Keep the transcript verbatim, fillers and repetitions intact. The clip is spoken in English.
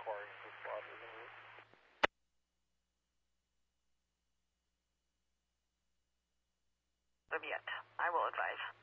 requiring the slot removal. Yet, I will advise.